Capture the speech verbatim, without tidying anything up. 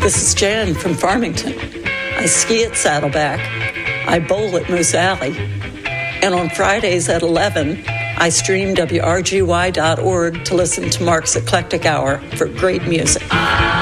This is Jan from Farmington. I ski at Saddleback. I bowl at Moose Alley. And on Fridays at eleven, I stream W R G Y dot org to listen to Mark's Eclectic Hour for great music.